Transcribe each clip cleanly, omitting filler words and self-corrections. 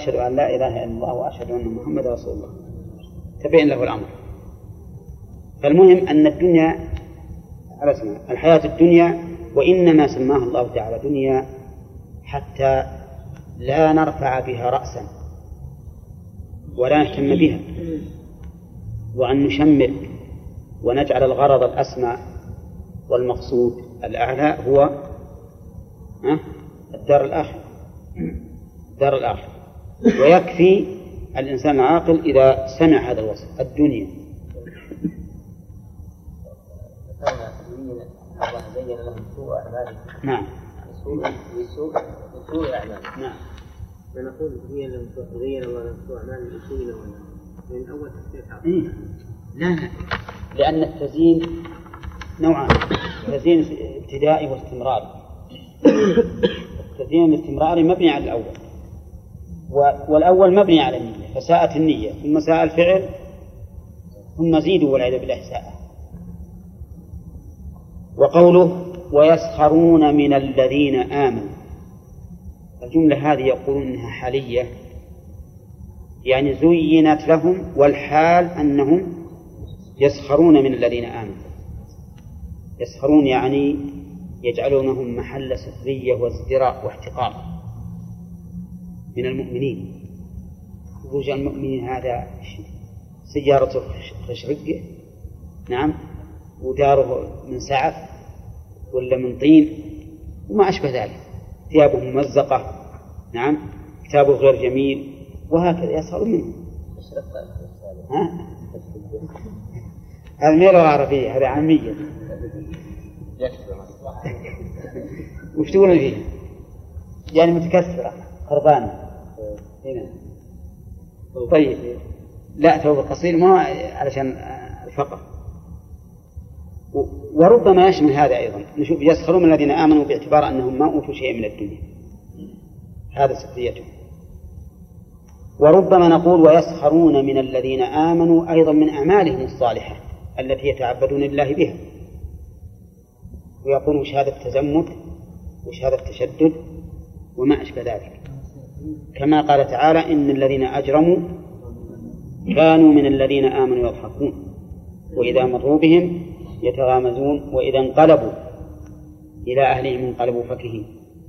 أشهد أن لا إله إلا الله وأشهد أن محمد رسول الله، تبين له الأمر. فالمهم أن الدنيا على اسمها الحياة الدنيا، وإنما سماها الله تعالى دنيا حتى لا نرفع بها رأسا ولا نهتم بها، وأن نشمل ونجعل الغرض الأسمى والمقصود الأعلى هو الدار الآخرة. ويكفي الإنسان العاقل إذا سمع هذا الوصف الدنيا. الله زين لهم سوء أعمالهم. نعم. سوء أعمالهم. نعم. فنقول زين الله لهم سوء أعمالهم لسوء لهم من أول تفسير. لا، لأن التزيين نوعان: تزيين ابتدائي واستمراري. التزيين الاستمراري مبني على الأول، والأول مبني على النية، فساءت النية ثم ساء الفعل ثم زيدوا والعياذ بالله ساء. وقوله ويسخرون من الذين آمنوا، الجملة هذه يقولون إنها حالية، يعني زينت لهم والحال أنهم يسخرون من الذين آمنوا. يسخرون يعني يجعلونهم محل سخرية وازدراء واحتقار من المؤمنين. وجه المؤمنين هذا سيارته خشرقة، نعم، وداره من سعف ولا من طين وما أشبه ذلك، ثيابه ممزقة، نعم، كتابه غير جميل، وهكذا يسخر منه. هذا غير العربية، هذا عامية. وش تقولون فيه؟ يعني متكسرة خربانة هنا. طيب، لا ثوب قصير ما علشان الفقر. وربما يشمل هذا أيضا، نشوف يسخرون من الذين آمنوا باعتبار أنهم ما أوتوا شيء من الدنيا، هذا سخريته. وربما نقول ويسخرون من الذين آمنوا أيضا من أعمالهم الصالحة التي يتعبدون الله بها، ويقولوا شهادة تزمت وشهادة تشدد وما أشبه ذلك، كما قال تعالى إن الذين أجرموا كانوا من الذين آمنوا يضحكون وإذا مروا بهم يتغامزون وإذا انقلبوا إلى أهلهم انقلبوا فكهين.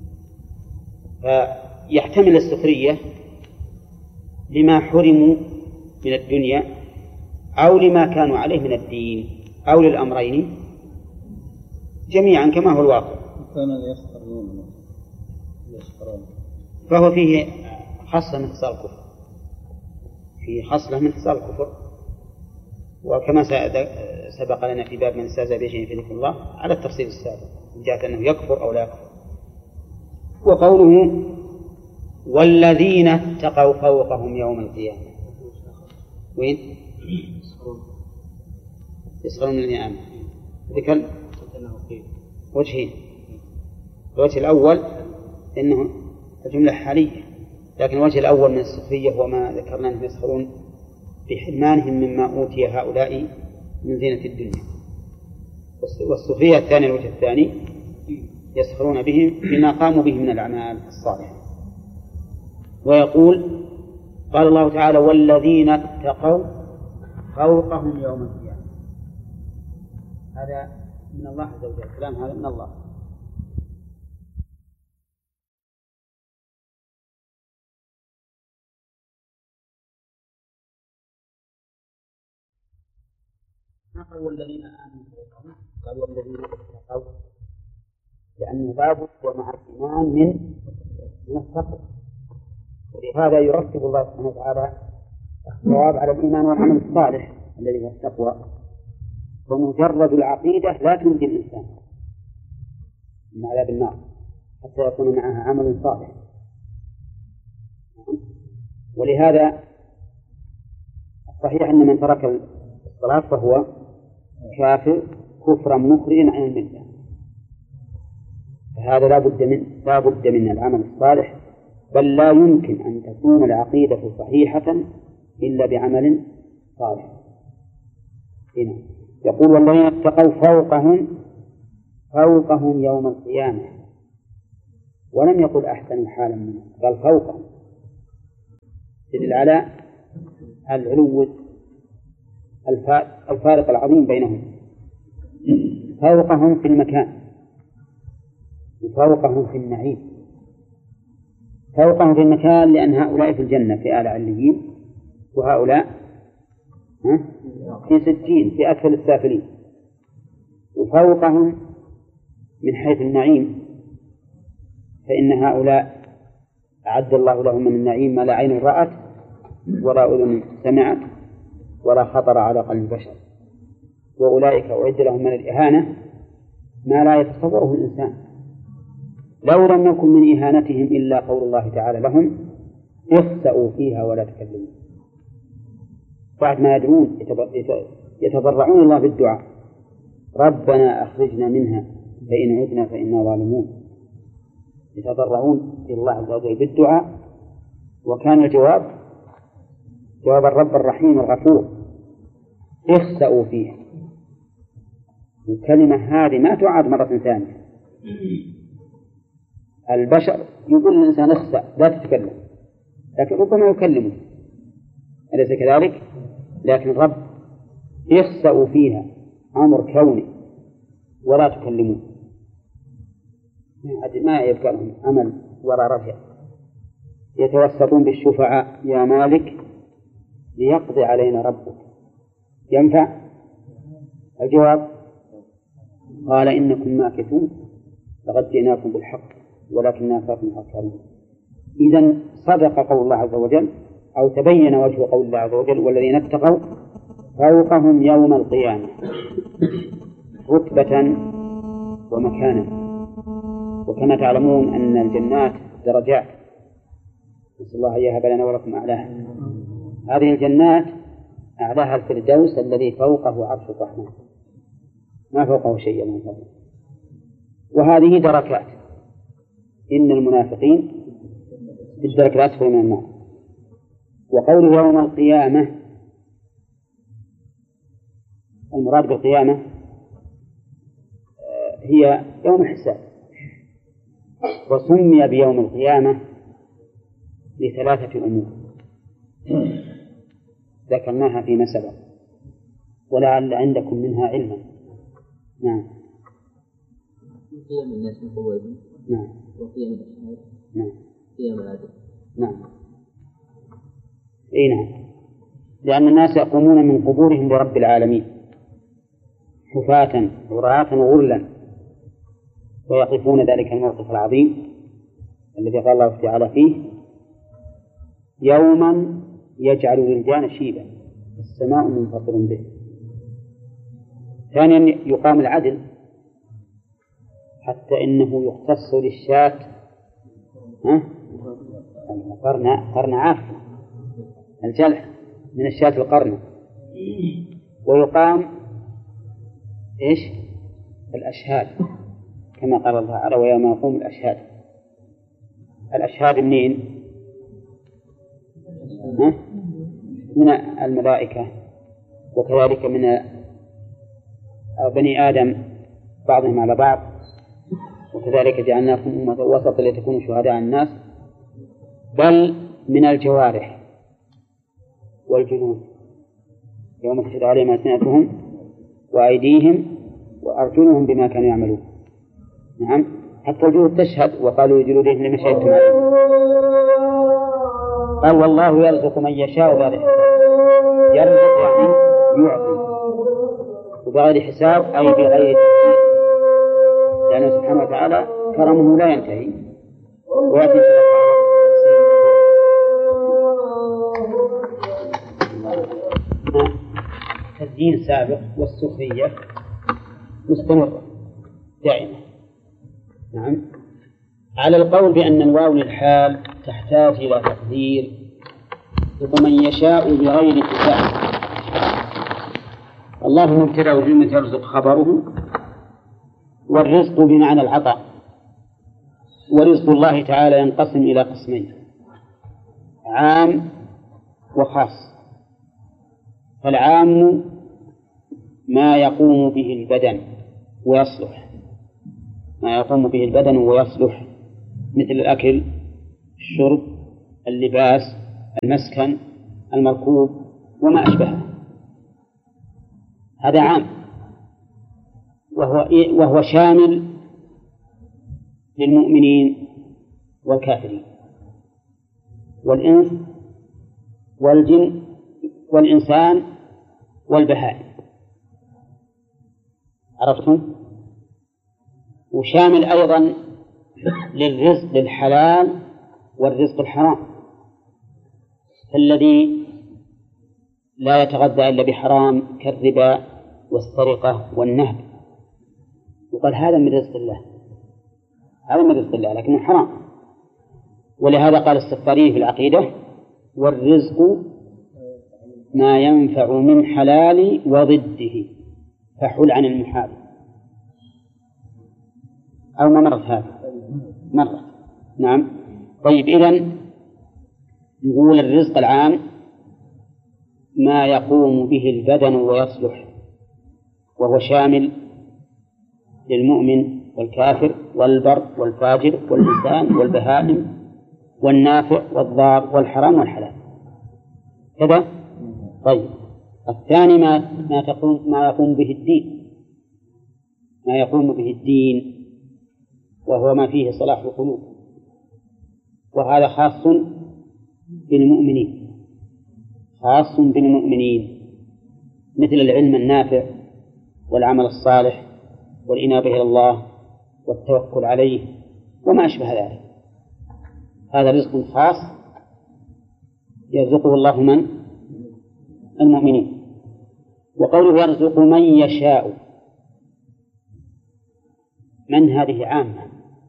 فيحتمل السخرية لما حرموا من الدنيا أو لما كانوا عليه من الدين أو للأمرين جميعا كما هو الواقع. فهو فيه خصلة من خصال الكفر، فيه خصلة من خصال الكفر، وكما سبق لنا في باب من استهزأ بشيء في ذكر الله على التفصيل السابق من جهة أنه يكفر أو لا يكفر. وقوله والذين اتقوا فوقهم يوم القيامة، وين؟ يسخرون من الذين آمنوا. ذكر وجهين: الوجه الأول إنه الجملة حالية، لكن الوجه الأول من السخرية هو ما ذكرنا أنهم يسخرون بحرمانهم مما أوتي هؤلاء من زينة الدنيا. والسخرية الثانية الوجه الثاني يسخرون بهم بما قاموا به من الأعمال الصالحة. ويقول قال الله تعالى والذين اتقوا فوقهم يوم القيامة، هذا من الله عز وجل، الكلام هذا من الله. ما قالوا والذين آمنوا فوقهم، قالوا والذين اتقوا، لأنه باب ومع الإيمان من التقوى، ولهذا يرتب الله سبحانه وتعالى الثواب على الإيمان والعمل الصالح الذي هو التقوى. ومجرد العقيدة لا تنجي الإنسان من عذاب النار حتى يكون معها عمل صالح. ولهذا الصحيح أن من ترك الصلاة فهو كافر كفرا مخرجا عن الملة، فهذا لا بد من العمل الصالح، بل لا يمكن أن تكون العقيدة صحيحة إلا بعمل صالح. هنا يقول والذين اتقوا فوقهم يوم القيامة، ولم يقل أحسن حالا منه، بل فوقهم. يدل على العلو الفارق العظيم بينهم. فوقهم في المكان وفوقهم في النعيم. فوقهم في المكان لأن هؤلاء في الجنة في أعلى عليين، وهؤلاء في سجين في أسفل السافلين. وفوقهم من حيث النعيم فإن هؤلاء أعد الله لهم من النعيم ما لا عين رأت ولا أذن سمعت ولا خطر على قلب بشر. وأولئك أعد لهم من الإهانة ما لا يتصوره الإنسان. لو لم يكن من إهانتهم إلا قول الله تعالى لهم اخسأوا فيها ولا تكلموا. بعد ما يدعون يتضرعون الله بالدعاء ربنا أخرجنا منها فإن عدنا فإنا ظالمون. يتضرعون إلى الله عز وجل بالدعاء، وكان الجواب جواب الرب الرحيم الغفور اخسأوا فيها. الكلمة هذه ما تعاد مرة ثانية. البشر يقول الإنسان اخسأ لا تتكلم، لكن ربما يكلمه، أليس كذلك؟ لكن الرب اخسأوا فيها أمر كوني ولا تكلمون. ما يبقى لهم أمل ولا رجع. يتوسطون بالشفعاء يا مالك ليقضي علينا ربك. ينفع؟ الجواب قال إنكم ماكثون لقد جئناكم بالحق ولكننا أكثركم الكافرين. إذن صدق قول الله عز وجل أو تبين وجه قول الله عز وجل والذين اتقوا فوقهم يوم القيامة رتبة ومكانا. وكما تعلمون أن الجنات درجات، نسأل الله أن يهب لنا ولكم أعلاها. هذه الجنات أعلاها الفردوس الذي فوقه عرش الرحمن، ما فوقه شيء من فضله. وهذه دركات، إن المنافقين في الدرك الأسفل من النار. وقوله يوم القيامة المراد بالقيامة هي يوم الحساب، وسمي بيوم القيامة لثلاثة أمور ذكرناها فيما سبق ولعل عندكم منها علما. نعم. قيام الناس من قبورهم. نعم. وقيام الأشهاد. نعم. قيام العدل. نعم. أي نعم. لأن الناس يقومون من قبورهم لرب العالمين حفاة عراة غرلا، ويقفون ذلك الموقف العظيم الذي قال الله تعالى فيه يوما يجعل الولدان شيبا السماء منفطر به. ثانيا يقام العدل حتى إنه يختص للشاة قرن عافية الجلح من الشاة القرن. ويقام إيش الأشهاد كما قال الله تعالى ويوم يقوم الأشهاد. الأشهاد منين؟ من الملائكة وكذلك من بني آدم بعضهم على بعض، وكذلك جعلناكم أمة وسطا لتكونوا شهداء على الناس، بل من الجوارح والجنود يوم تشهد عليهم ألسنتهم وأيديهم وأرجلهم بما كانوا يعملون. نعم حتى الجنود تشهد وقالوا لجلودهم لما شهدتم عليهم. قال والله يرزق من يشاء بغير حساب. يرزق يعني يعطي وبغير حساب أي بغير تحديد، لأنه سبحانه وتعالى كرمه لا ينتهي. ويأتي التسجيل سابق والسخرية مستمرة دائما. نعم على القول بأن الواو للحال تحتاج إلى تقدير ومن يشاء بغير حساب. الله مبتدأ وجملة يرزق خبره، والرزق بمعنى العطاء. ورزق الله تعالى ينقسم إلى قسمين عام وخاص. فالعام ما يقوم به البدن ويصلح، ما يقوم به البدن ويصلح مثل الأكل الشرب اللباس المسكن، المركوب، وما أشبهه. هذا عام، وهو شامل للمؤمنين والكافرين والإنس والجن والإنسان والبهائم. عرفتم؟ وشامل أيضا للرزق الحلال والرزق الحرام، فالذي لا يتغذى إلا بحرام كالربا والسرقة والنهب يقال هذا من رزق الله، هذا من رزق الله لكنه حرام. ولهذا قال السفاري في العقيدة: والرزق ما ينفع من حلال وضده فحل عن المحال. أو ما مرت هذا؟ مرت، نعم. طيب، إذن نقول الرزق العام ما يقوم به البدن ويصلح، وهو شامل للمؤمن والكافر والبر والفاجر والإنسان والبهائم والنافع والضار والحرام والحلال كذا. طيب، الثاني ما يقوم به الدين، ما يقوم به الدين وهو ما فيه صلاح القلوب، وهذا خاص بالمؤمنين، خاص بالمؤمنين، مثل العلم النافع والعمل الصالح والإنابة إلى الله والتوكل عليه وما أشبه ذلك. هذا رزق خاص يرزقه الله من؟ المؤمنين. وقوله يرزق من يشاء، من هذه عامة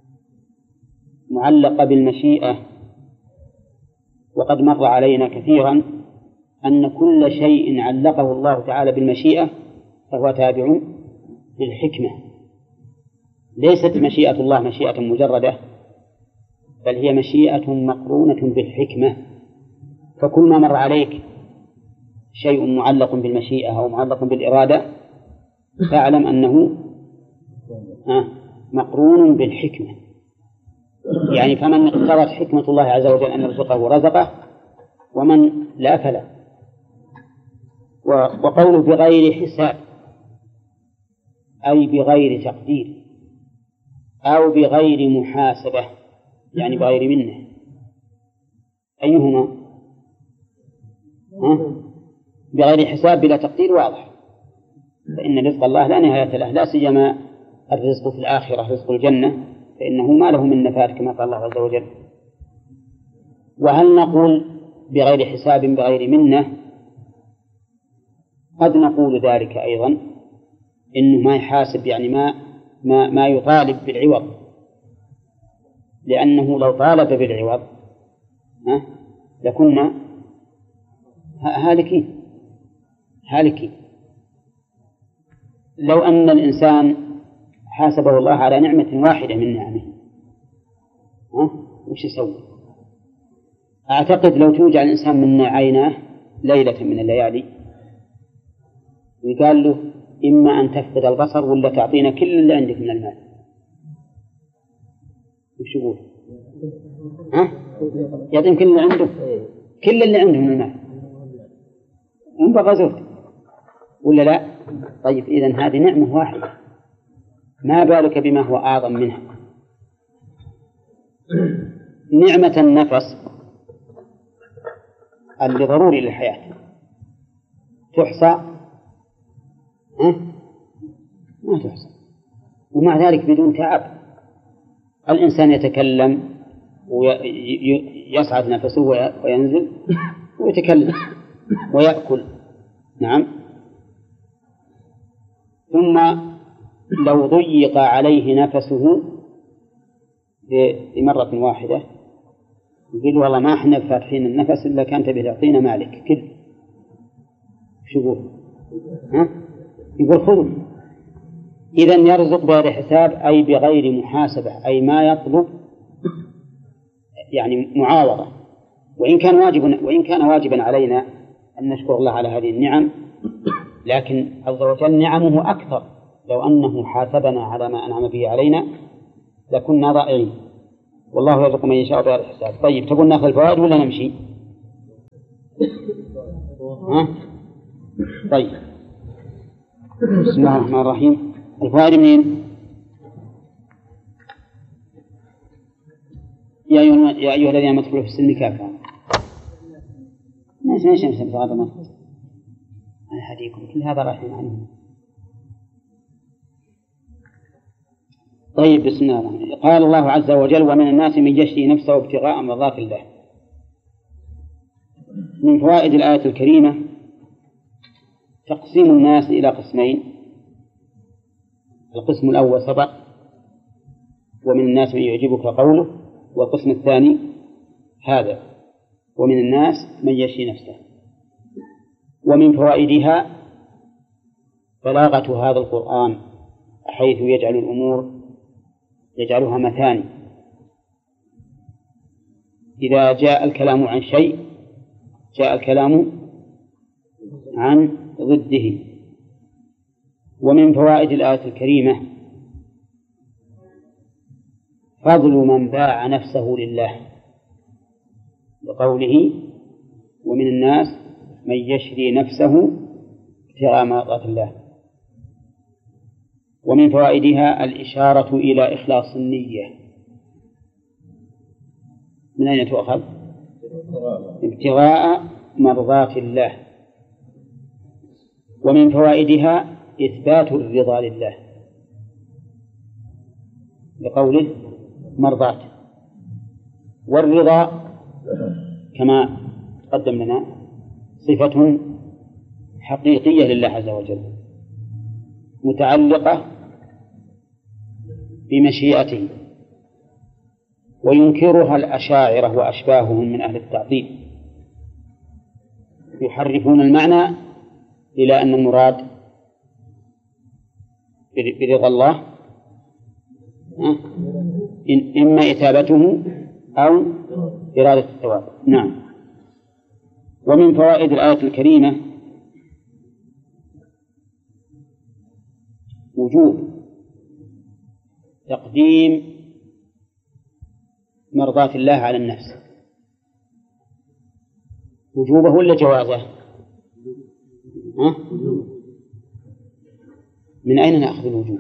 معلقة بالمشيئة، وقد مر علينا كثيرا أن كل شيء علقه الله تعالى بالمشيئة فهو تابع للحكمة. ليست مشيئة الله مشيئة مجردة، بل هي مشيئة مقرونة بالحكمة. فكل ما مر عليك شيء معلق بالمشيئة أو معلق بالإرادة فاعلم أنه مقرون بالحكمة. يعني فمن اقتضت حكمة الله عز وجل أن يرزقه رزقه، ومن لا فلا. وقوله بغير حساب أي بغير تقدير، أو بغير محاسبة يعني بغير منه. أيهما؟ بغير حساب بلا تقدير واضح، فإن رزق الله لا نهاية له، لا سيما الرزق في الآخرة رزق الجنة فإنه ما له من نفاد كما قال الله عز وجل. وهل نقول بغير حساب بغير منة؟ قد نقول ذلك أيضا، إنه ما يحاسب يعني ما يطالب بالعوض، لأنه لو طالب بالعوض لكنا هالكين. لو أن الإنسان حاسبه الله على نعمة واحدة من نعمه وش يسوي؟ أعتقد لو توجع الإنسان من عيناه ليلة من الليالي ويقال له إما أن تفقد البصر ولا تعطينا كل اللي عندك من المال، وش يقول؟ يعطيهم كل اللي عنده، كل اللي عنده من المال ونبغى زوجته ولا لا؟ طيب، إذن هذه نعمة واحدة، ما بالك بما هو أعظم منها؟ نعمة النفس اللي ضروري للحياة تحصى؟ ما تحصى، ومع ذلك بدون تعب الإنسان يتكلم ويصعد نفسه وينزل ويتكلم ويأكل. نعم. ثم لو ضيق عليه نفسه بمرة واحدة يقول والله ما احنا فاتحين النفس إلا كانت بتعطينا مالك كذا، شو يقول؟ يقول خذوا. إذن يرزق بغير حساب أي بغير محاسبة، أي ما يطلب يعني معاوضة. وإن كان واجبا علينا أن نشكر الله على هذه النعم، لكن عز وجل نعمه أكثر. لو أنه حاسبنا على ما أنعم به علينا لكنا ضائعين. والله يرزق من يشاء بغير حساب. طيب، تقول ناخذ الفوائد ولا نمشي؟ ها؟ طيب، بسم الله الرحمن الرحيم. الفوائد منين؟ يا أيها الذين آمنوا ادخلوا في السلم كافة. ماشي هذا ما أنا هديكم كل هذا راح عنه. طيب، بسم الله الرحمن الرحيم. قال الله عز وجل: ومن الناس من يشري نفسه ابتغاء مرضات الله. من فوائد الآية الكريمة تقسيم الناس إلى قسمين. القسم الأول سبق: ومن الناس من يعجبك قوله، والقسم الثاني هذا: ومن الناس من يشري نفسه. ومن فوائدها بلاغة هذا القرآن، حيث يجعل الأمور يجعلها مثاني. إذا جاء الكلام عن شيء جاء الكلام عن ضده. ومن فوائد الآية الكريمة فضل من باع نفسه لله، بقوله: ومن الناس من يشري نفسه ابتغاء مرضات الله. ومن فوائدها الإشارة إلى إخلاص النية. من أين تؤخذ؟ ابتغاء مرضات الله. ومن فوائدها إثبات الرضا لله، بقوله: مرضات. والرضا كما تقدم لنا صفة حقيقية لله عز وجل، متعلقة بمشيئته، وينكرها الأشاعرة وأشباههم من أهل التعطيل، يحرفون المعنى إلى أن المراد برضا الله إما إثابته أو إرادة الثواب. نعم. ومن فوائد الآية الكريمة وجوب تقديم مرضاة الله على النفس. وجوبه ولا جوازه؟ من أين نأخذ الوجوب؟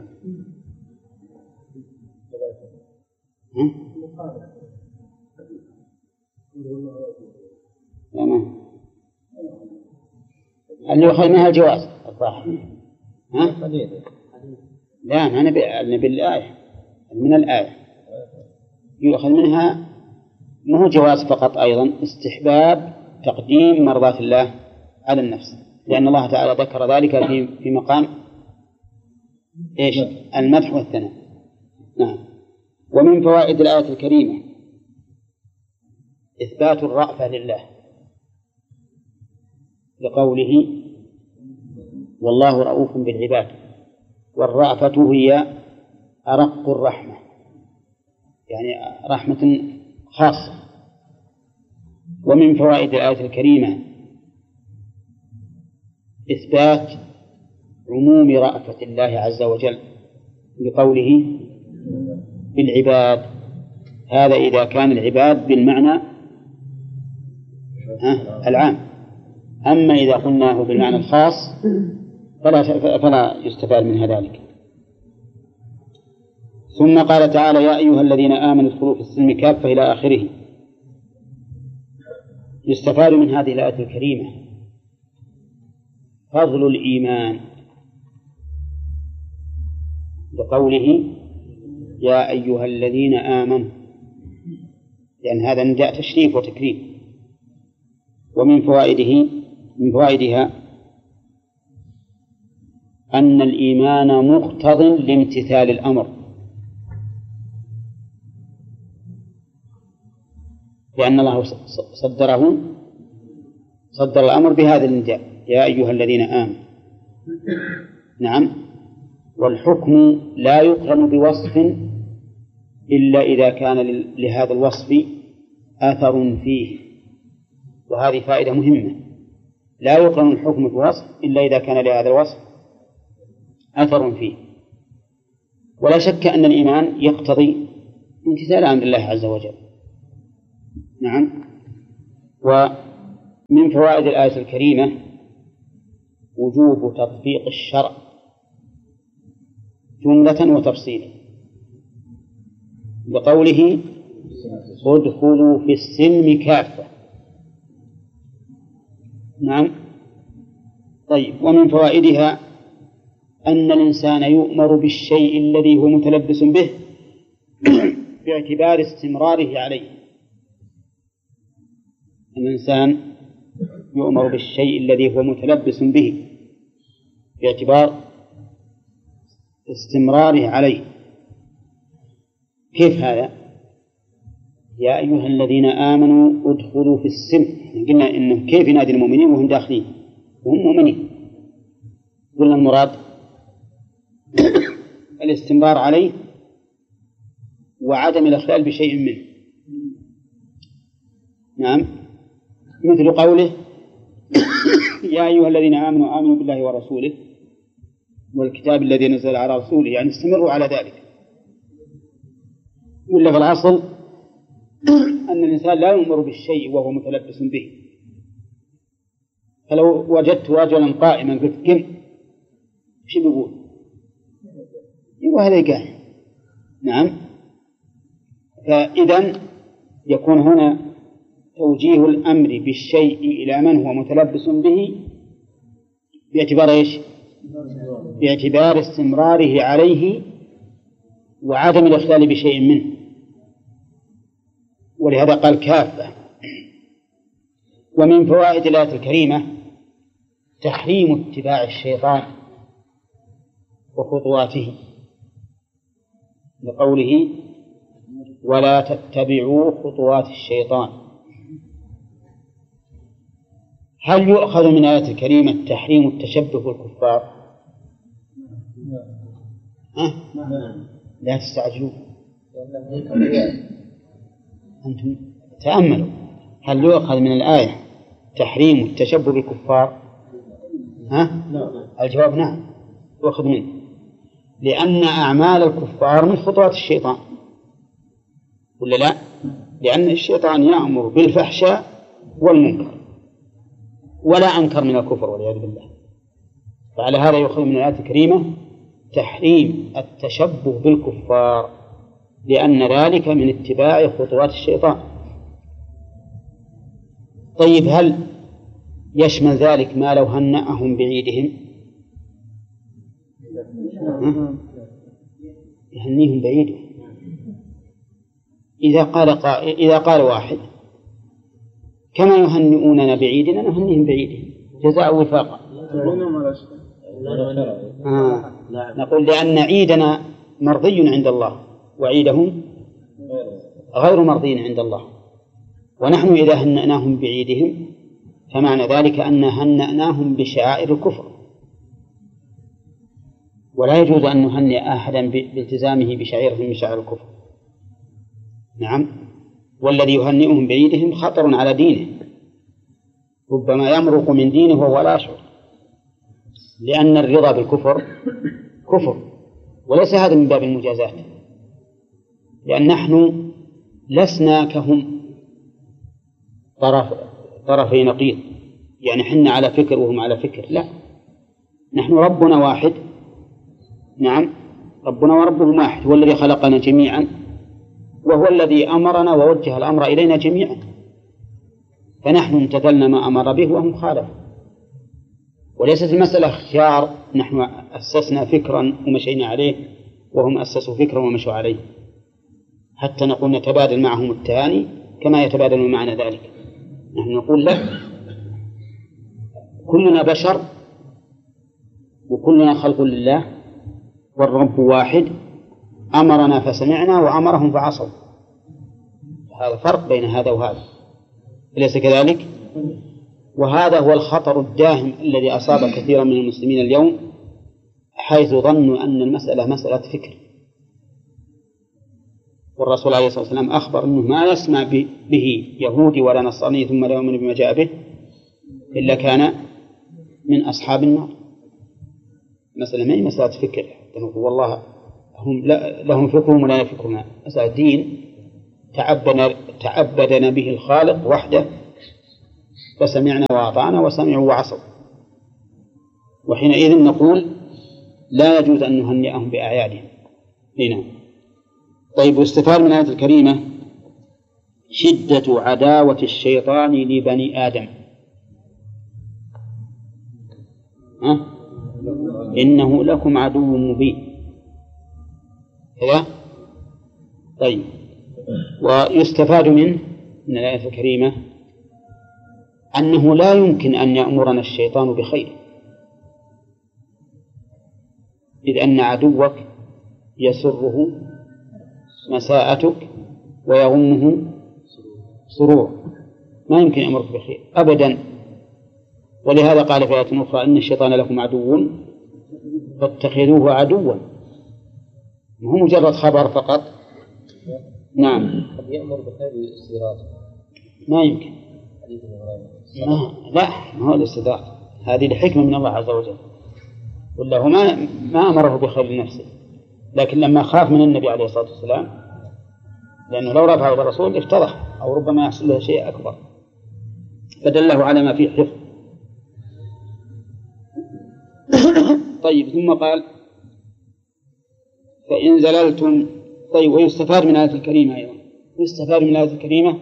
اللي يؤخذ منها الجواز الظاهر. لا، ما نبي الآية، من الآية يؤخذ منها ما هو جواز فقط، أيضا استحباب تقديم مرضاة الله على النفس، لأن الله تعالى ذكر ذلك في مقام إيش؟ المدح والثناء. نعم. ومن فوائد الآية الكريمة إثبات الرأفة لله، لقوله: والله رؤوف بالعباد. والرأفة هي أرق الرحمة، يعني رحمة خاصة. ومن فوائد الآية الكريمة إثبات عموم رأفة الله عز وجل، بقوله: بالعباد. هذا إذا كان العباد بالمعنى العام، أما إذا قلناه بالمعنى الخاص فلا يستفاد من ذلك. ثم قال تعالى: يا أيها الذين آمنوا ادخلوا في السلم كافة إلى آخره. يستفاد من هذه الآية الكريمة فضل الإيمان، بقوله: يا أيها الذين آمنوا، لأن هذا نداء تشريف وتكريم. ومن فوائدها أن الإيمان مقتض لامتثال الأمر، لأن الله صدر الأمر بهذا النداء: يا أيها الذين آمنوا. نعم. والحكم لا يقرن بوصف إلا إذا كان لهذا الوصف أثر فيه، وهذه فائدة مهمة. لا يقرن الحكم بوصف إلا إذا كان لهذا الوصف أثر فيه. ولا شك أن الإيمان يقتضي امتثال أمر الله عز وجل. نعم. من فوائد الآية الكريمة وجوب تطبيق الشرع جملة وتفصيلا، بقوله ادخلوا في السلم كافة. نعم. طيب، ومن فوائدها أن الإنسان يؤمر بالشيء الذي هو متلبس به باعتبار استمراره عليه. الإنسان يؤمر بالشيء الذي هو متلبس به باعتبار استمراره عليه. كيف هذا؟ يا أيها الذين آمنوا ادخلوا في السلم. قلنا إنه كيف ينادي المؤمنين وهم داخلين وهم مؤمنين؟ قلنا المراد الاستمرار عليه وعدم الإخلال بشيء منه. نعم، مثل قوله يا أيها الذين آمنوا آمنوا بالله ورسوله والكتاب الذي نزل على رسوله، يعني استمروا على ذلك. ولا في الأصل أن الإنسان لا يؤمر بالشيء وهو متلبس به. فلو وجدت رجلا قائما قلت قم، وش بيقول؟ يقول هذا قاعد. نعم. فإذن يكون هنا توجيه الأمر بالشيء إلى من هو متلبس به باعتبار إيش؟ باعتبار استمراره عليه وعدم الإخلال بشيء منه، ولهذا قال كافة. ومن فوائد الآية الكريمة تحريم اتباع الشيطان وخطواته، لقوله ولا تتبعوا خطوات الشيطان. هل يؤخذ من الآية الكريمة تحريم التشبه بالكفار؟ لا تستعجلوا، أنتم تأملوا. هل يؤخذ من الآية تحريم التشبه بالكفار؟ الجواب نعم، يؤخذ منه، لأن أعمال الكفار من خطوات الشيطان، ولا لا؟ لأن الشيطان يأمر بالفحشاء والمنكر ولا أنكر من الكفر والعياذ بالله. فعلى هذا يؤخذ من الآية الكريمة تحريم التشبه بالكفار، لأن ذلك من اتباع خطوات الشيطان. طيب، هل يشمل ذلك ما لو هنأهم بعيدهم؟ يهنيهم بعيدهم. إذا قال واحد كما يهنئوننا بعيدنا نهنيهم بعيدهم جزاء وفاقا. نقول لأن عيدنا مرضي عند الله وعيدهم غير مرضي عند الله، ونحن إذا هنأناهم بعيدهم فمعنى ذلك أن هنأناهم بشعائر الكفر، ولا يجوز أن نهنئ أحدا بالتزامه بشعيرة من شعائر الكفر. نعم. والذي يهنئهم بعيدهم خطر على دينه، ربما يمرق من دينه وهو لا يشعر، لأن الرضا بالكفر كفر، وليس هذا من باب المجازات، لأن نحن لسنا كهم طرفي نقيض، يعني حنا على فكر وهم على فكر، لا، نحن ربنا واحد. نعم، ربنا وربهم واحد، هو الذي خلقنا جميعا وهو الذي أمرنا ووجه الأمر إلينا جميعا، فنحن امتثلنا ما أمر به وهم خالفوا. وليست المسألة اختيار، نحن أسسنا فكرا ومشينا عليه وهم أسسوا فكرا ومشوا عليه، حتى نقول نتبادل معهم التهاني كما يتبادل معنا ذلك. نحن نقول لا، كلنا بشر وكلنا خلق لله والرب واحد، أمرنا فسمعنا وأمرهم فعصوا. هذا فرق بين هذا وهذا، أليس كذلك؟ وهذا هو الخطر الداهم الذي أصاب كثيرا من المسلمين اليوم، حيث ظنوا أن المسألة مسألة فكر، والرسول عليه الصلاة والسلام أخبر أنه ما يسمع به يهودي ولا نصراني ثم لا يؤمن بما جاء به إلا كان من أصحاب النار. مسألة ما هي مسألة فكر، والله هم لهم فكرهم ولا فكرنا، مسألة دين تعبدنا به الخالق وحده فسمعنا وأطعنا وسمعوا وعصوا، وحينئذ نقول لا يجوز أن نهنئهم بأعيادهم. هنا طيب، واستفاد من الآية الكريمة شدة عداوة الشيطان لبني آدم. إنه لكم عدو مبين كذا. طيب، ويستفاد من الآية الكريمة أنه لا يمكن أن يأمرنا الشيطان بخير، إذ أن عدوك يسره مساءتك ويغمه سرور، ما يمكن أمرك بخير أبدا. ولهذا قال في آية أخرى إن الشيطان لكم عدو فاتخذوه عدوا، هو مجرد خبر فقط. نعم. قد يأمر بخير الاستدراج. ما يمكن. لا، ما هو الاستدراج، هذه الحكمة من الله عز وجل، ولا هو ما أمره بخير لنفسه، لكن لما خاف من النبي عليه الصلاة والسلام، لأنه لو رفعه إلى الرسول افتضح أو ربما يحصل له شيء أكبر، فدله على ما فيه حفظ. طيب، ثم قال فإن زللتم. طيب، ويستفاد من الآية الكريمة أيضا، يستفاد من الآية الكريمة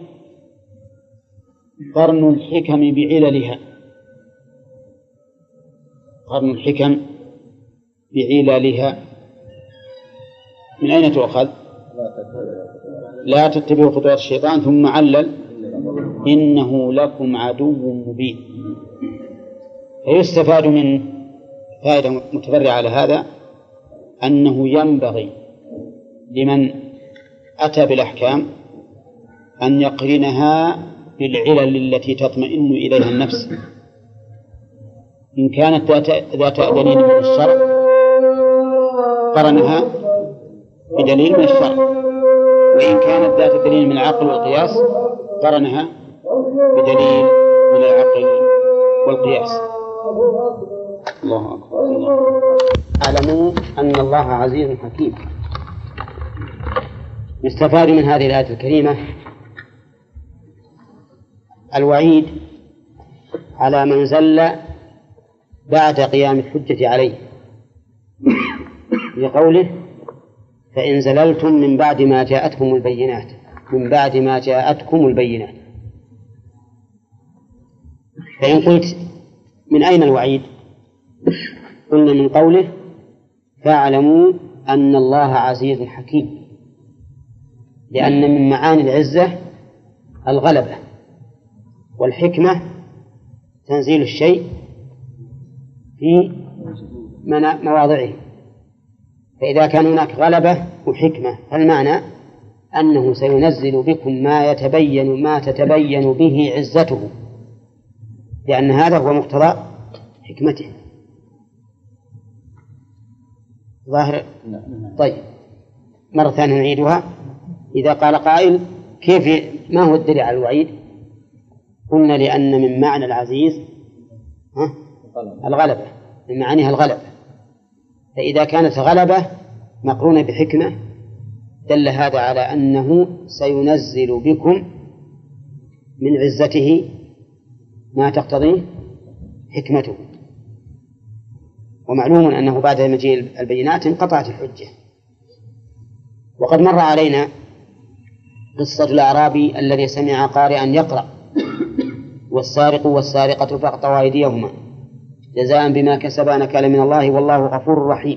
قرن الحكم بعللها. قرن الحكم بعللها من أين تؤخذ؟ لا تتبعوا خطوات الشيطان، ثم علل إنه لكم عدو مبين. فيستفاد من فائدة متفرعة على هذا أنه ينبغي لمن أتى بالأحكام أن يقرنها بالعلل التي تطمئن إليها النفس، إن كانت ذات دليل من الشرع قرنها بدليل من الشرع، وإن كانت ذات دليل من العقل والقياس قرنها بدليل من العقل والقياس. الله أكبر. الله. اعلموا أن الله عزيز حكيم. يستفاد من هذه الآية الكريمة الوعيد على من زل بعد قيام الحجة عليه، لقوله فإن زللتم من بعد ما جاءتكم البينات. من بعد ما جاءتكم البينات. فإن قلت من أين الوعيد؟ قلنا من قوله فاعلموا أن الله عزيز حكيم، لأن من معاني العزة الغلبة، والحكمة تنزيل الشيء في مواضعه. فإذا كان هناك غلبة وحكمة فالمعنى أنه سينزل بكم ما تتبين به عزته، لأن هذا هو مقتضى حكمته. ظاهر؟ طيب، مرة ثانية نعيدها. إذا قال قائل كيف ما هو الدليل على الوعيد؟ قلنا لأن من معنى العزيز الغلبة، من معانيها الغلبة، فإذا كانت غلبة مقرونة بحكمة دل هذا على أنه سينزل بكم من عزته ما تقتضيه حكمته. ومعلوم أنه بعد مجيء البينات انقطعت الحجة. وقد مر علينا قصة الأعرابي الذي سمع قارئا يقرأ والسارق والسارقة فاقطعوا أيديهما جزاء بما كسبا نكالا من الله والله غفور رحيم.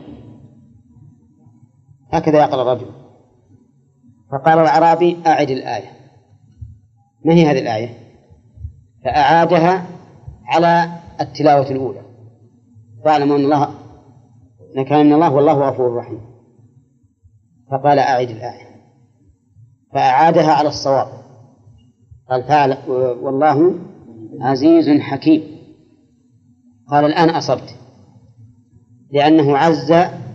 هكذا يقرأ الرجل. فقال الأعرابي أعد الآية. ما هي هذه الآية؟ فأعادها على التلاوة الأولى، فاعلموا أن الله نكالا من الله والله غفور رحيم. فقال أعد الآية، فأعادها على الصواب، قال فعل والله عزيز حكيم. قال الآن أصبت، لأنه عز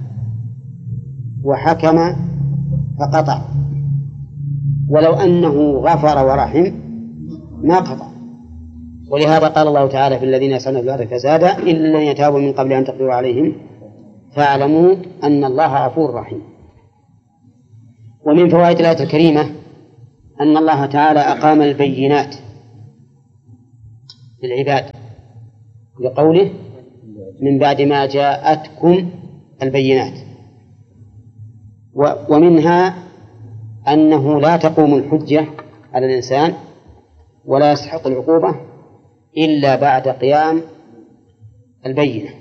وحكم فقطع، ولو أنه غفر ورحم ما قطع. ولهذا قال الله تعالى في الذين يسعون في الأرض فسادا إلا الذين يتابوا من قبل أن تقدروا عليهم فاعلموا أن الله غفور رحيم. ومن فوائد الآية الكريمة أن الله تعالى أقام البينات للعباد لقوله من بعد ما جاءتكم البينات. ومنها أنه لا تقوم الحجة على الإنسان ولا يستحق العقوبة إلا بعد قيام البينة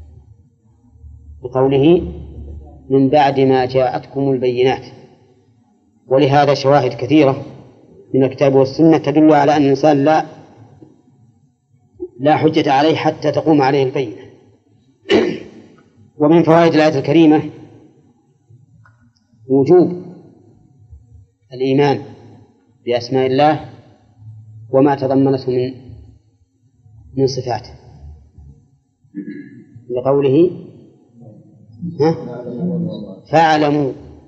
بقوله من بعد ما جاءتكم البينات. ولهذا شواهد كثيرة من الكتاب والسنة تدل على أن الإنسان لا حجة عليه حتى تقوم عليه البينة. ومن فوائد الآية الكريمة وجوب الإيمان بأسماء الله وما تضمنته من صفاته لقوله فاعلموا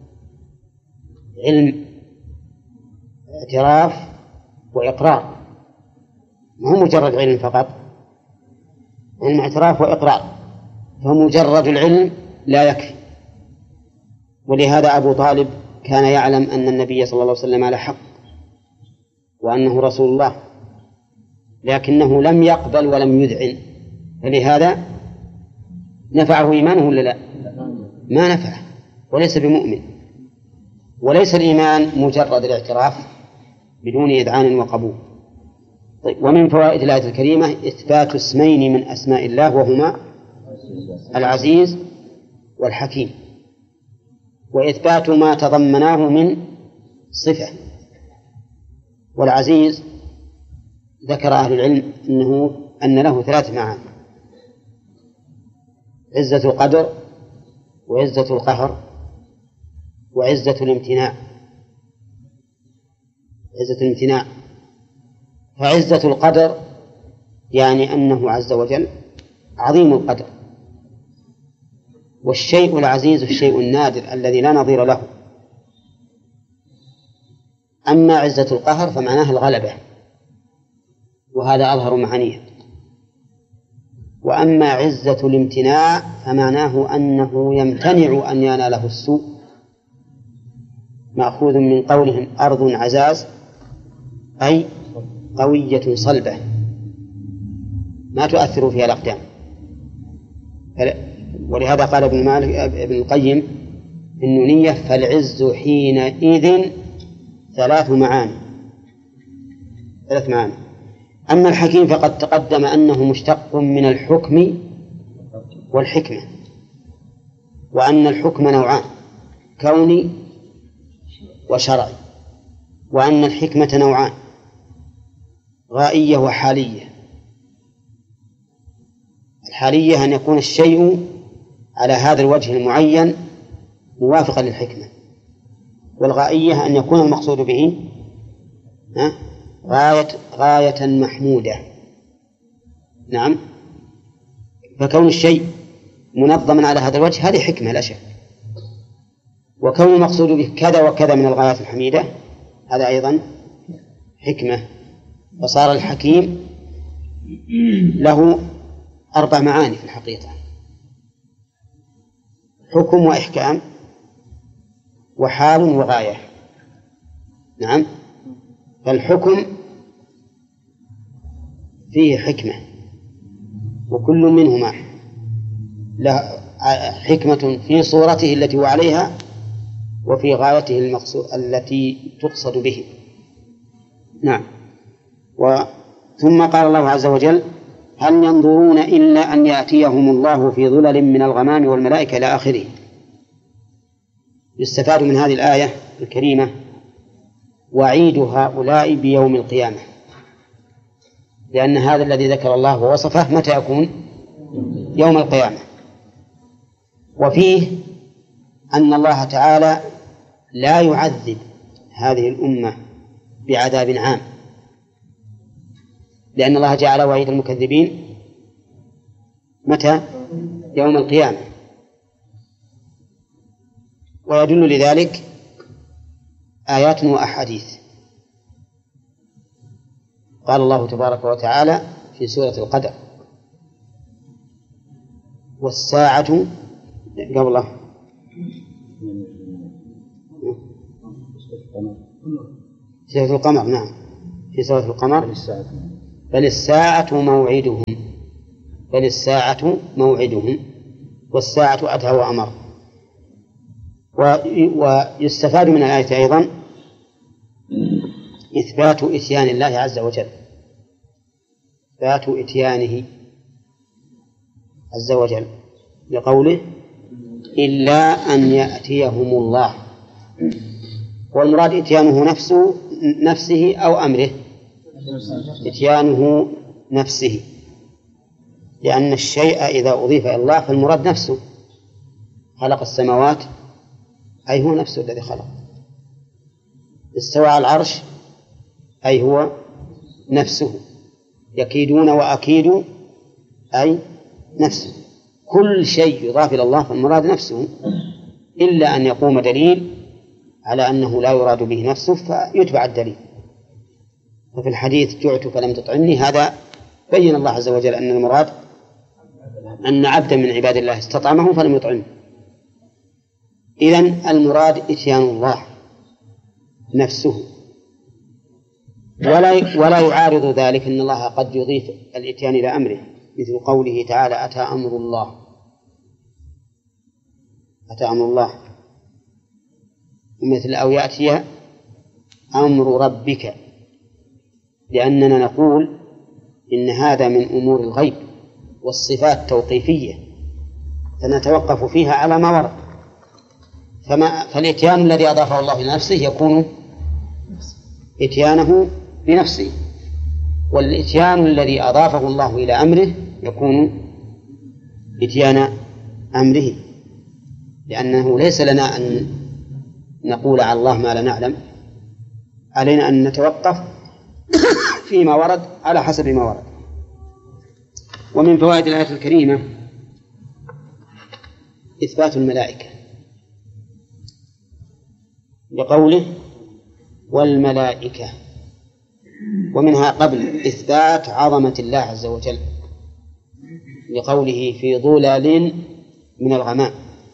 علم اعتراف وإقرار، ما هو مجرد علم فقط، علم اعتراف وإقرار، فمجرد العلم لا يكفي. ولهذا أبو طالب كان يعلم أن النبي صلى الله عليه وسلم على حق وأنه رسول الله، لكنه لم يقبل ولم يذعن، فلهذا نفعه إيمانه ولا لا؟ ما نفعه، وليس بمؤمن. وليس الإيمان مجرد الاعتراف بدون إذعان وقبول. طيب، ومن فوائد الآية الكريمة إثبات اسمين من أسماء الله وهما العزيز والحكيم، وإثبات ما تضمناه من صفة. والعزيز ذكر أهل العلم أن له 3 معاني: عزة القدر وعزة القهر وعزة الامتناع. عزة الامتناع، فعزة القدر يعني أنه عز وجل عظيم القدر، والشيء العزيز الشيء النادر الذي لا نظير له. أما عزة القهر فمعناها الغلبة، وهذا أظهر معانيه. وأما عزة الامتناع فمعناه أنه يمتنع أن يناله السوء، مأخوذ من قولهم أرض عزاز أي قوية صلبة ما تؤثر فيها الأقدام. ولهذا قال ابن القيم في النونية: فالعز حينئذ 3 معاني. أما الحكيم فقد تقدم أنه مشتق من الحكم والحكمة، وأن الحكم نوعان: كوني وشرعي، وأن الحكمة نوعان: غائية وحالية. الحالية أن يكون الشيء على هذا الوجه المعين موافقا للحكمة، والغائية أن يكون المقصود به غاية محمودة. نعم، فكون الشيء منظما على هذا الوجه هذه حكمة لا شك، وكون المقصود به كذا وكذا من الغايات الحميدة هذا أيضا حكمة. فصار الحكيم له 4 معاني في الحقيقة: حكم وإحكام وحال وغاية. نعم، فالحكم فيه حكمة، وكل منهما له حكمة في صورته التي هو عليها وفي غايته المقصود التي تقصد به. نعم. ثم قال الله عز وجل: هل ينظرون إلا أن يأتيهم الله في ظلل من الغمام والملائكة إلى آخره. يستفاد من هذه الآية الكريمة وعيد هؤلاء بيوم القيامة، لأن هذا الذي ذكر الله ووصفه متى يكون؟ يوم القيامة. وفيه أن الله تعالى لا يعذب هذه الأمة بعذاب عام، لأن الله جعل وعيد المكذبين متى؟ يوم القيامة. ويدل لذلك آيات وأحاديث. قال الله تبارك وتعالى في سورة القدر: والساعة قبله سورة القمر. نعم، في سورة القمر بل الساعة موعدهم، بل الساعة موعدهم، والساعة أدهى وأمر. ويستفاد من الآية أيضا إثبات إتيان الله عز وجل، إثبات إتيانه عز وجل لقوله إلا أن يأتيهم الله، والمراد إتيانه نفسه أو أمره، إتيانه نفسه، لأن الشيء إذا أضيف إلى الله فالمراد نفسه، خلق السماوات أي هو نفسه الذي خلق، استوى على العرش أي هو نفسه، يكيدون وأكيد أي نفسه، كل شيء يضاف إلى الله فالمراد نفسه، إلا أن يقوم دليل على أنه لا يراد به نفسه فيتبع الدليل. وفي الحديث جعت فلم تطعمني، هذا بين الله عز وجل أن المراد أن عبدا من عباد الله استطعمه فلم يطعمه. إذن المراد إتيان الله نفسه، ولا يعارض ذلك أن الله قد يضيف الإتيان إلى أمره، مثل قوله تعالى أتى أمر الله، أتى أمر الله، مثل أو يأتي أمر ربك، لأننا نقول إن هذا من أمور الغيب والصفات توقيفية فنتوقف فيها على ما ورد، فالإتيان الذي أضافه الله لنفسه يكون إتيانه بنفسه، والإتيان الذي أضافه الله إلى أمره يكون إتيان أمره، لأنه ليس لنا أن نقول على الله ما لا نعلم، علينا أن نتوقف فيما ورد على حسب ما ورد. ومن فوائد الآية الكريمة إثبات الملائكة لقوله والملائكة، ومنها قبل إثبات عظمة الله عز وجل لقوله في ظلل من الغمام،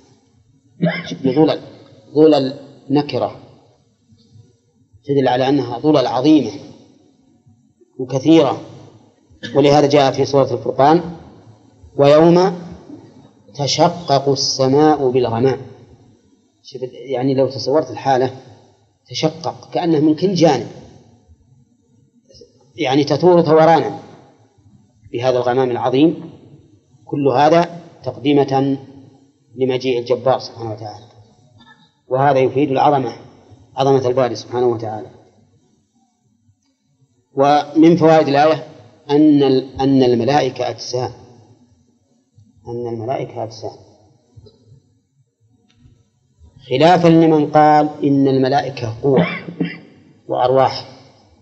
ظلل نكرة تدل على أنها ظلل عظيمة وكثيرة، ولهذا جاء في سورة الفرقان ويوم تشقق السماء بالغمام، يعني لو تصورت الحالة تشقق كأنه من كل جانب، يعني تثور ثورانا بهذا الغمام العظيم، كل هذا تقديمة لمجيء الجبار سبحانه وتعالى، وهذا يفيد العظمة، عظمة الباري سبحانه وتعالى. ومن فوائد الآية أن الملائكة أجسام، أن الملائكة أجسام، خلافا لمن قال إن الملائكة قوة وأرواح،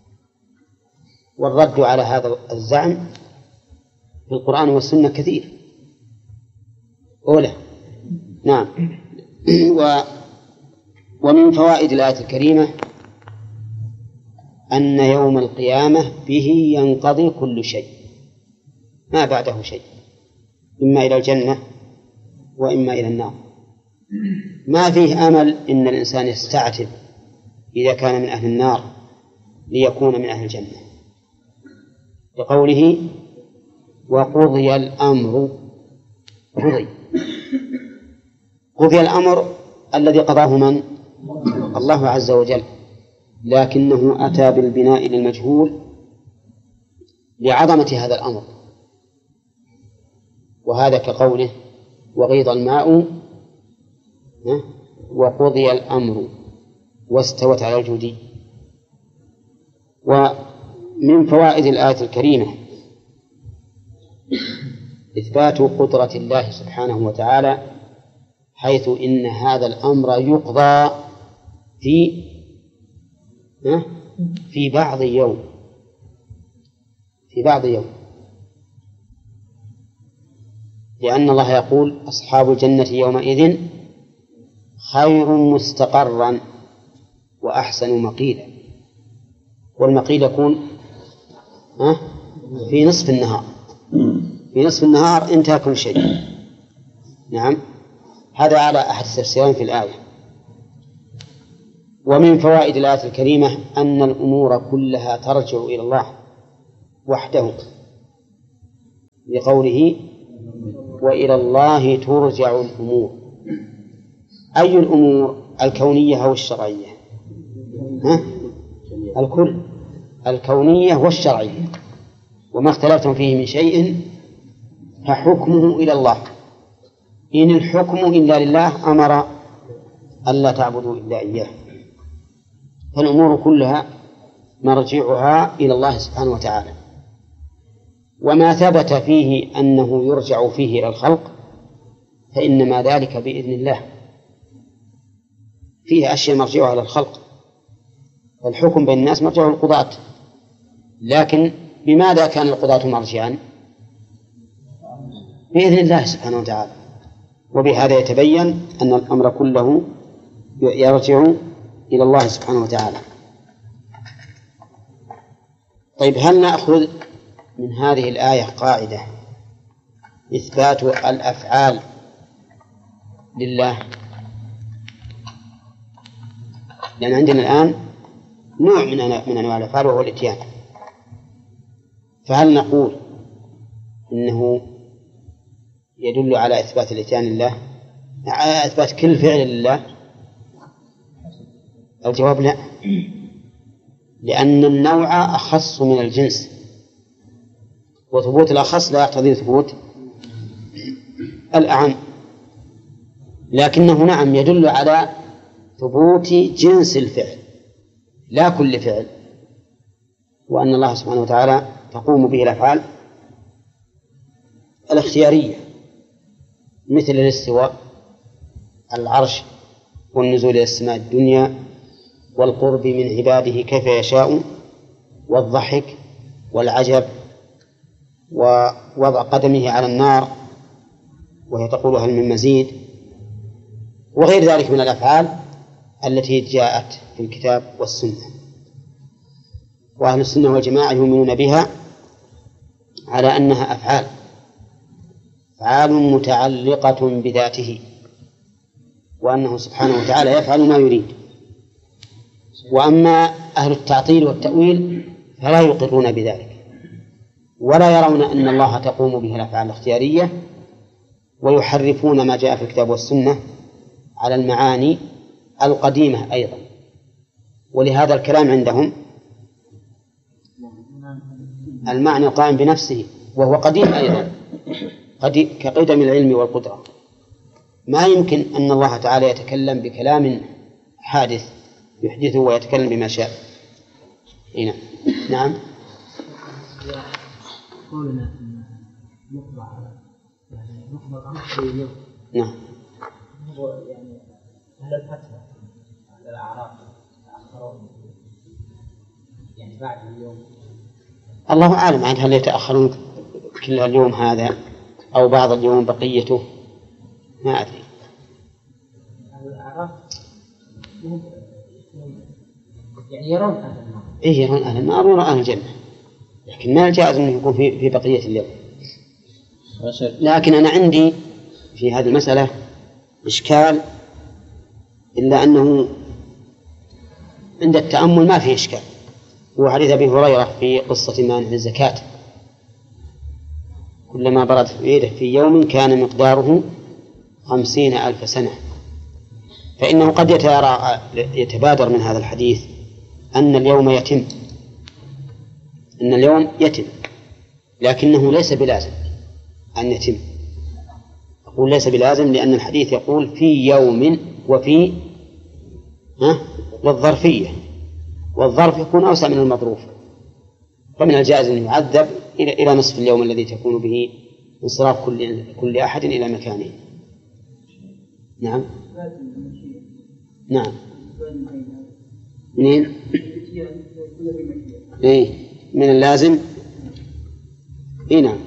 والرد على هذا الزعم في القرآن والسنة كثير. أولى نعم. ومن فوائد الآية الكريمة أن يوم القيامة به ينقضي كل شيء، ما بعده شيء، إما إلى الجنة وإما إلى النار، ما فيه أمل إن الإنسان يستعتب إذا كان من أهل النار ليكون من أهل الجنة، لقوله وقضي الأمر، قضي الأمر الذي قضاه من؟ الله عز وجل، لكنه أتى بالبناء للمجهول لعظمة هذا الأمر، وهذا كقوله وغيض الماء وقضي الأمر واستوت على الجودي. ومن فوائد الآية الكريمة إثبات قدرة الله سبحانه وتعالى، حيث إن هذا الأمر يقضى في بعض يوم، في بعض يوم، لأن الله يقول أصحاب الجنة يومئذ خير مستقرا وأحسن مقيلا، والمقيل يكون في نصف النهار، في نصف النهار انتهى كل شيء. نعم، هذا على أحد التفسيرين في الآية. ومن فوائد الآية الكريمة أن الأمور كلها ترجع إلى الله وحده لقوله وإلى الله ترجع الأمور. أي الأمور؟ الكونية أو الشرعية؟ الكل، الكونية والشرعية، وما اختلفتم فيه من شيء فحكمه إلى الله. إن الحكم إلا لله أمر ألا تعبدوا إلا إياه. فالأمور كلها مرجعها إلى الله سبحانه وتعالى. وما ثبت فيه أنه يرجع فيه إلى الخلق فإنما ذلك بإذن الله. فيه أشياء مرجعها إلى الخلق، فالحكم بين الناس مرجعه القضاة، لكن بماذا كان القضاة مرجعا؟ بإذن الله سبحانه وتعالى. وبهذا يتبين أن الأمر كله يرجع إلى الله سبحانه وتعالى. طيب، هل نأخذ من هذه الآية قاعدة إثبات الأفعال لله؟ لأن عندنا الآن نوع من أنواع الأفعال وهو الإتيان، فهل نقول إنه يدل على إثبات الإتيان لله، على إثبات كل فعل لله؟ الجواب لا، لأن النوع أخص من الجنس، وثبوت الأخص لا يقتضي ثبوت الأعم، لكنه نعم يدل على ثبوت جنس الفعل لا كل فعل، وأن الله سبحانه وتعالى تقوم به الأفعال الاختيارية مثل الاستواء على العرش والنزول إلى السماء الدنيا والقرب من عباده كيف يشاء والضحك والعجب ووضع قدمه على النار وهي تقول هل من مزيد، وغير ذلك من الأفعال التي جاءت في الكتاب والسنة. وأهل السنة والجماعة يؤمنون بها على أنها أفعال متعلقة بذاته، وأنه سبحانه وتعالى يفعل ما يريد. وأما أهل التعطيل والتأويل فلا يقرون بذلك، ولا يرون أن الله تقوم به الأفعال الاختيارية، ويحرفون ما جاء في الكتاب والسنة على المعاني القديمة أيضا. ولهذا الكلام عندهم المعنى القائم بنفسه وهو قديم أيضا، كقدم العلم والقدرة. ما يمكن أن الله تعالى يتكلم بكلام حادث يحدثه ويتكلم بما شاء. هنا نعم. قولنا نقضى يعني نقضى في اليوم. نعم. هو يعني هل الفتوى على الأعراف تأخرون يعني بعد اليوم؟ الله أعلم عن هل يتأخرون كل اليوم هذا أو بعض اليوم بقيته، ما أدري. الأعراف يعني يرون أهل النار. إيه، يرون أهل النار ويرون أهل الجنة، لكن ما الجائز أنه يكون في بقية اليوم. لكن أنا عندي في هذه المسألة إشكال، إلا أنه عند التأمل ما فيه إشكال. هو حديث أبي هريرة في قصة مانع الزكاة: كلما بردت يده في يوم كان مقداره 50,000 سنة. فإنه قد يتبادر من هذا الحديث أن اليوم يتم، لكنه ليس بلازم أن يتم. أقول ليس بلازم لأن الحديث يقول في يوم وفي والظرفية، والظرف يكون أوسع من المظروف، فمن الجائز أن يعذب إلى نصف اليوم الذي تكون به انصراف كل أحد إلى مكانه. نعم. نعم. منين؟ إيه، من اللازم. إيه نعم،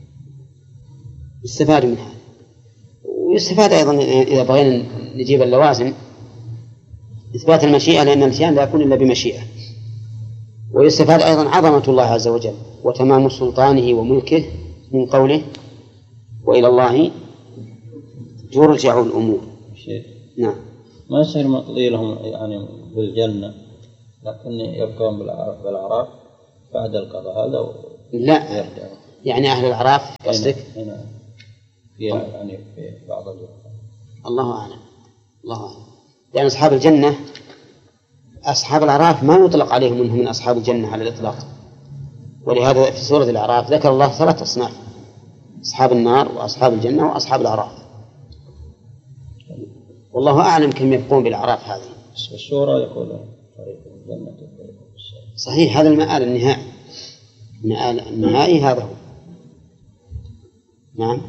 يستفاد من هذا. ويستفاد أيضا إذا بغينا نجيب اللوازم إثبات المشيئة، لأن الإتيان لا يكون إلا بمشيئة. ويستفاد أيضا عظمة الله عز وجل وتمام سلطانه وملكه من قوله وإلى الله ترجع الأمور. نعم. ما يصير مقضي لهم يعني بالجنة، لكن يبقون بالأعراف بعد القضاء، هذا لا، يعني أهل الأعراف قصدك؟ يعني في بعض الوقت. الله أعلم. الله أعلم. يعني أصحاب الجنة، أصحاب الأعراف ما يطلق عليهم أنهم من أصحاب الجنة على الإطلاق، ولهذا في سورة الأعراف ذكر الله 3 أصناف: أصحاب النار وأصحاب الجنة وأصحاب الأعراف. والله أعلم كم يبقون بالأعراف هذه. الشورى يقول طريق الجنة. صحيح، هذا المآل النهائي، المآل النهائي هذا هو. نعم.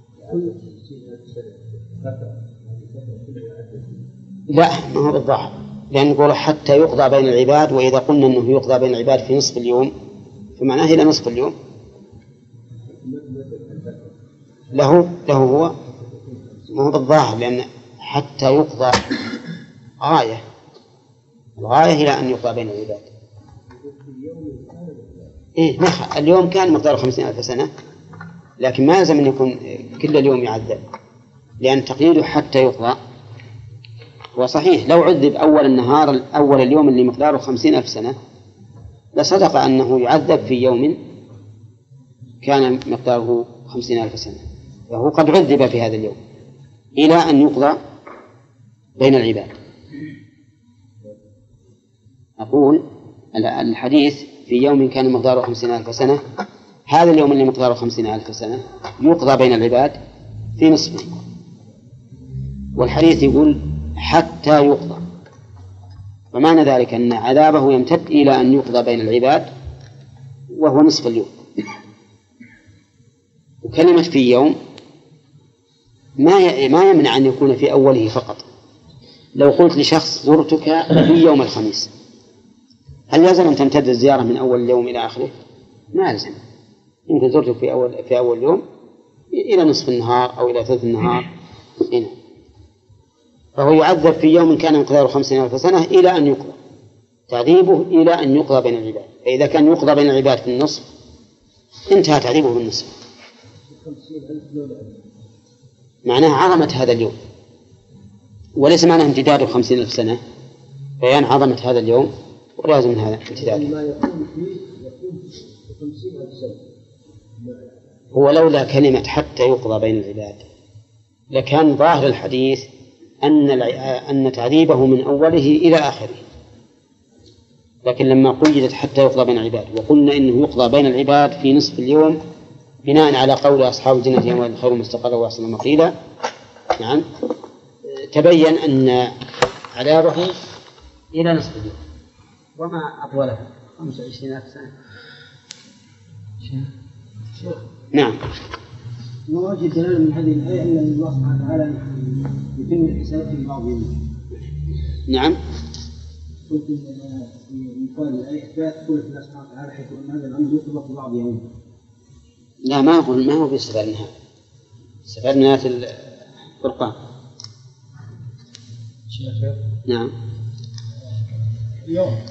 لا، ما هو بالظاهر، لأن يقول حتى يقضى بين العباد، وإذا قلنا أنه يقضى بين العباد في نصف اليوم فمعناه إلى نصف اليوم. له هو، ما هو بالظاهر، لأن حتى يقضى غاية، الغاية إلى أن يقضى بين العباد. إيه، اليوم كان مقداره 50,000 سنة، لكن ما يلزم أن يكون كل اليوم يعذب، لأن تقييده حتى يقضى. وصحيح لو عذب أول النهار أول اليوم اللي مقداره 50,000 سنة لصدق أنه يعذب في يوم كان مقداره 50,000 سنة، فهو قد عذب في هذا اليوم إلى أن يقضى بين العباد. أقول الحديث في يوم كان مقداره 50,000 سنة، هذا اليوم اللي مقداره 50,000 سنة يقضى بين العباد في نصفه، والحديث يقول حتى يقضى، ومعنى ذلك أن عذابه يمتد إلى أن يقضى بين العباد وهو نصف اليوم. وكلمة في يوم ما يمنع أن يكون في أوله فقط. لو قلت لشخص زرتك في يوم الخميس، هل يلزم أن تمتد الزيارة من أول اليوم إلى آخره؟ ما يلزم، يمكن زرتك في أول يوم إلى نصف النهار أو إلى ثلث النهار هنا. فهو يعذب في يوم كان مقداره 50,000 سنة إلى أن يقضى، تعذيبه إلى أن يقضى بين العباد. فإذا كان يقضى بين العباد في النصف انتهى تعذيبه بالنصف، معناه عظمة هذا اليوم، وليس معناه امتداده 50,000 سنة، بيان عظمة هذا اليوم ولازم من هذا امتداده. هو لولا كلمة حتى يقضى بين العباد لكان ظاهر الحديث أن تعذيبه من أوله إلى آخره، لكن لما قيدت حتى يقضى بين العباد وقلنا إنه يقضى بين العباد في نصف اليوم بناء على قول أصحاب الجنة يوم خير مستقرا وأحسن مقيلا، نعم، تبين أن عذابه إلى نصف اليوم وما أطوله 25,000 سنة. نعم. ما وجه الدلالة من هذه الآية أن الله سبحانه وتعالى يتم الحساب في بعض يوم؟ نعم. قلت من قال الآية إثبات قول الله سبحانه وتعالى حيث أن هذا الأمر يطلق في بعض يوم. لا، ما هو باستفاد منها، استفاد من آية الفرقان. نعم. اليوم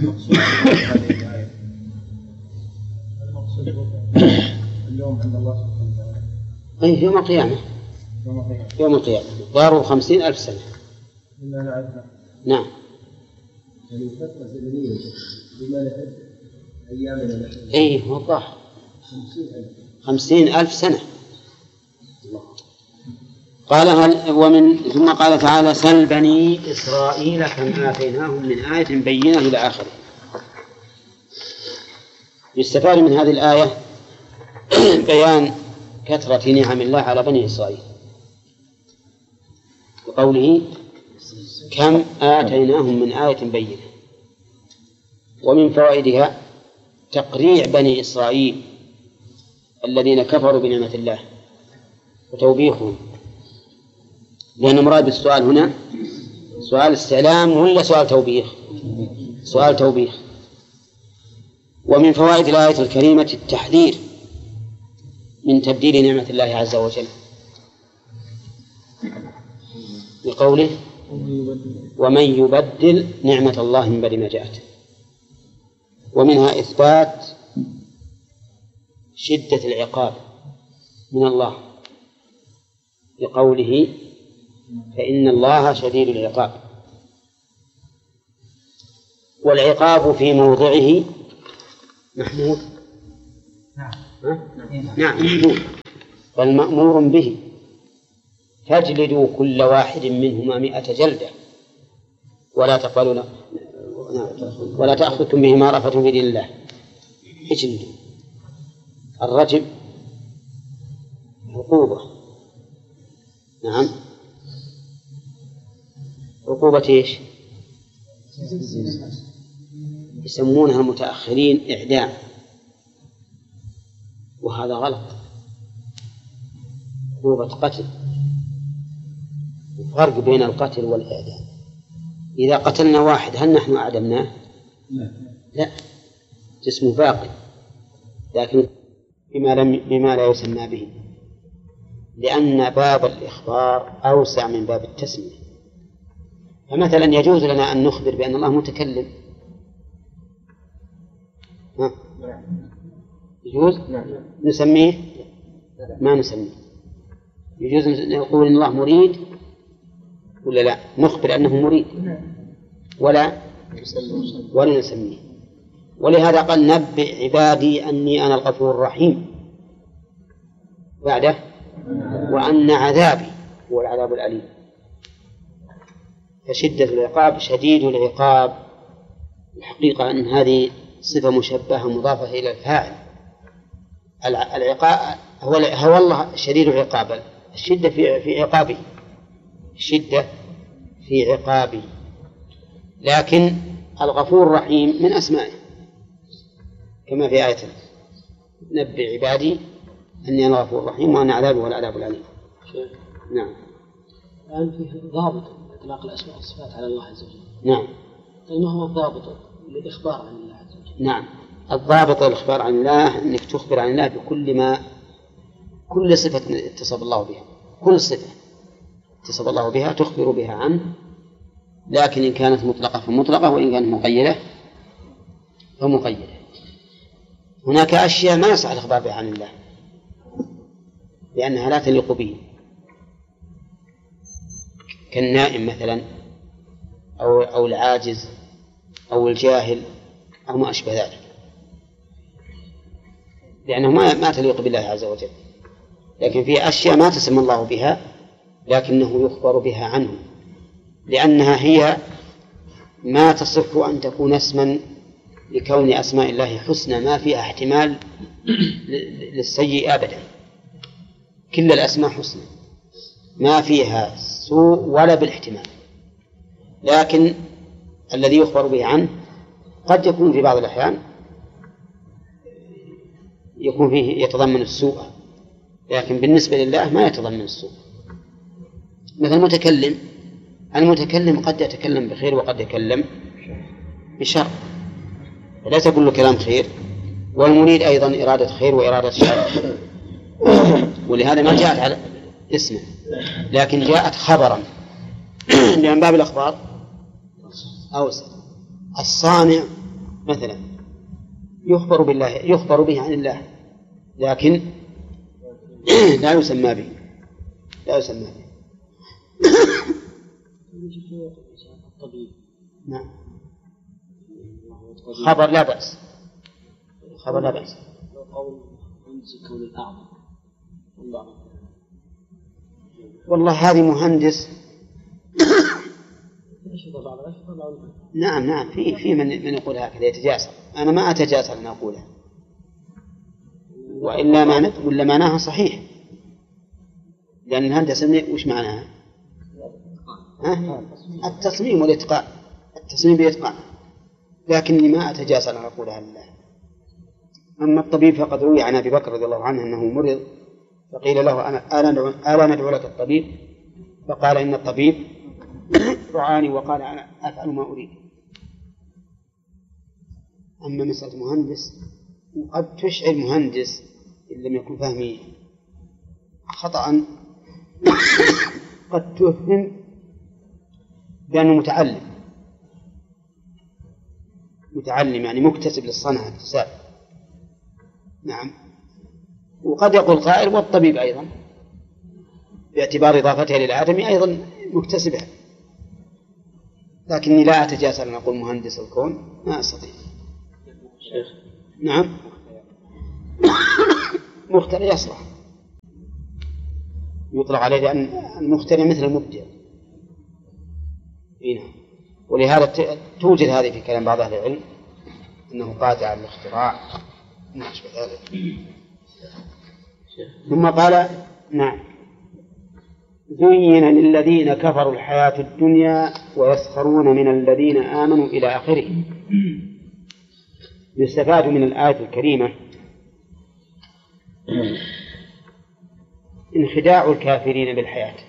اليوم عند الله سبحانه وتعالى أي يوم القيامة. يوم القيامة ضاره 50,000 سنة. نعم. يعني فترة زمنية بما نحب أيامنا نحن. أي هو الظاهر 50,000 سنة. قال ثم قال تعالى سل بني إسرائيل كم آتيناهم من آية بينة إلى آخره. يستفاد من هذه الآية بيان كثرة نعم الله على بني إسرائيل بقوله كم آتيناهم من آية بينة، ومن فوائدها تقريع بني إسرائيل الذين كفروا بنعمة الله وتوبيخهم، لأن مراد بالسؤال هنا سؤال استعلام ولا سؤال توبيخ؟ سؤال توبيخ. ومن فوائد الآية الكريمة التحذير من تبديل نعمة الله عز وجل بقوله ومن يبدل نعمة الله من بعد ما جاءته. ومنها إثبات شدة العقاب من الله بقوله فإن الله شديد العقاب. والعقاب في موضعه محمود نعم يجوز. بل مأمور به، فاجلدوا كل واحد منهما 100 جلدة ولا تأخذكم بهما رأفة في دين الله. اجلدوا. الرجم عقوبة. نعم، عقوبة ايش؟ يسمونها المتأخرين إعدام، وهذا غلط. عقوبة قتل، وفرق بين القتل والإعدام. إذا قتلنا واحد هل نحن أعدمناه؟ لا، جسمه باقي، لكن بما لا يسمى به، لأن باب الإخبار أوسع من باب التسمية. فمثلا يجوز لنا أن نخبر بأن الله متكلم، يجوز نسميه؟ ما نسميه. يجوز نقول إن الله مريد ولا لا؟ نخبر أنه مريد ولا نسميه. ولهذا قال نبئ عبادي أني أنا الغفور الرحيم، بعده وأن عذابي هو العذاب الأليم. فشدة العقاب شديد العقاب. الحقيقة أن هذه صفة مشبهة مضافة إلى الفاعل. العقاب هو الله شديد العقاب، الشدة في عقابه، الشدة في عقابه. لكن الغفور الرحيم من أسمائه، كما في آية نبئ عبادي أني أنا الغفور الرحيم وأن عذابي هو العذاب الأليم. نعم. الآن فيه ضابط إطلاق الأسماء والصفات على الله عز وجل. نعم. طيب ما هو الضابط للإخبار عن الله عز وجل؟ نعم، الضابط للإخبار عن الله أنك تخبر عن الله كل صفة اتصف الله بها، كل صفة اتصف الله بها تخبر بها عنه، لكن إن كانت مطلقة فمطلقة، وإن كانت مقيدة فمقيدة. هناك أشياء ما يصح الإخبار بها عن الله لأنها لا تليق به، كالنائم مثلا، أو العاجز أو الجاهل أو ما أشبه ذلك، لأنه ما تليق بالله عز وجل. لكن في أشياء ما تسمى الله بها لكنه يخبر بها عنه، لأنها هي ما تصف أن تكون اسما لكون أسماء الله حسنى ما فيها احتمال للسيء أبدا. كل الأسماء حسنى ما فيها سوء ولا بالاحتمال، لكن الذي يخبر به عنه قد يكون في بعض الأحيان يكون فيه يتضمن السوء، لكن بالنسبة لله ما يتضمن السوء. مثل المتكلم قد يتكلم بخير وقد يتكلم بشر، لا تقول له كلام خير، والمريد أيضا إرادة خير وإرادة شر، ولهذا ما جاءت على اسمه لكن جاءت خبرا، لأن باب الأخبار أوسع. الصانع مثلا يخبر به عن الله، لكن لا يسمى به. نعم، خبر لا بأس. والله هذه مهندس. نعم في من يقول هكذا يتجاسر. أنا ما أتجاسر أن أقولها، ولا معناها صحيح، لأن الهندسة وش معناها؟ التصميم والإتقان، التصميم بإتقان، لكني ما أتجاسر أن أقولها لله. أما الطبيب فقد روي عن أبي بكر رضي الله عنه أنه مرض فقيل له ألا ندعو لك الطبيب؟ فقال إن الطبيب رعاني وقال أنا أفعل ما أريد. أما مسألة مهندس قد تشعر مهندس إن لم يكن فهمي خطأ قد تفهم بأنه متعلم يعني مكتسب للصنعة اكتساب. نعم، وقد يقول قائل والطبيب أيضا باعتبار إضافتها للآدمي أيضا مكتسبها، لكني لا أتجاسر أن أقول مهندس الكون، ما أستطيع. نعم، مخترع يصلح يطلق عليه لأن المخترع مثل المبدع. ولهذا توجد هذه في كلام بعض أهل العلم أنه قاطع على الاختراع نحو ذلك. ثم قال نعم زين للذين كفروا الحياة الدنيا ويسخرون من الذين آمنوا إلى آخره. يستفاد من الآية الكريمة انخداع الكافرين بالحياة،